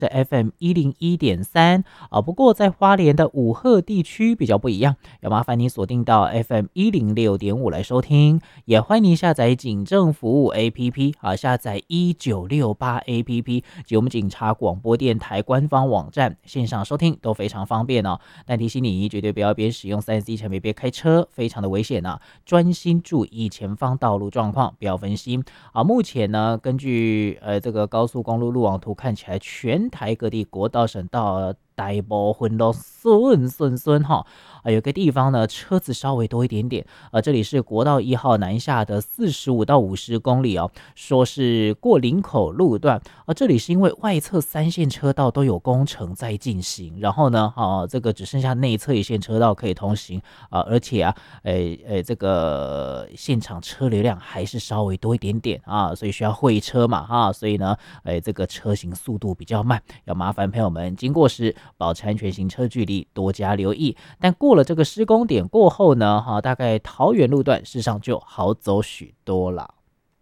是 FM101.3不过在花莲的五鹤地区比较不一样，要麻烦你锁定到 FM106.5来收听，也欢迎你下载警政服务 APP 下载1968 APP 及我们警察广播电台官方网站，线上收听都非常方便哦。但提醒你绝对不要边使用 3C 产品边开车，非常的危险啊！专心注意前方道路状况，不要分心目前呢，根据这个高速公路路网图看起来，全台各地国道、省道大部分都顺哈有个地方呢车子稍微多一点点这里是国道1号南下的45到50公里说是过林口路段这里是因为外侧3线车道都有工程在进行，然后呢这个只剩下内侧1线车道可以通行而且这个现场车流量还是稍微多一点点所以需要会车嘛所以呢这个车行速度比较慢，要麻烦朋友们经过时保持安全行车距离，多加留意。但过了这个施工点过后呢大概桃园路段事实上就好走许多了。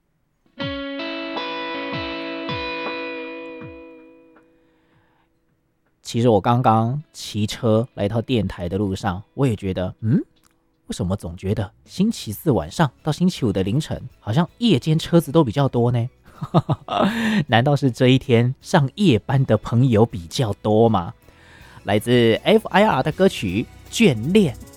其实我刚刚骑车来到电台的路上，我也觉得为什么总觉得星期四晚上到星期五的凌晨好像夜间车子都比较多呢？难道是这一天上夜班的朋友比较多吗？来自 FIR 的歌曲《眷恋》。